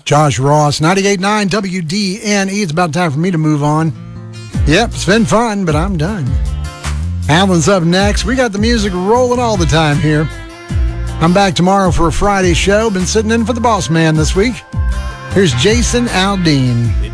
Josh Ross, 98.9 WDNE. It's about time for me to move on. Yep, it's been fun, but I'm done. Alan's up next. We got the music rolling all the time here. I'm back tomorrow for a Friday show. Been sitting in for the boss man this week. Here's Jason Aldean.